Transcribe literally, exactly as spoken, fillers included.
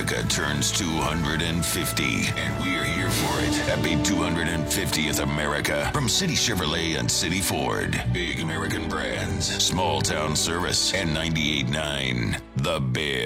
America turns two hundred fifty, and we're here for it. Happy two hundred fiftieth America from City Chevrolet and City Ford. Big American brands, small town service, and ninety-eight point nine The Big.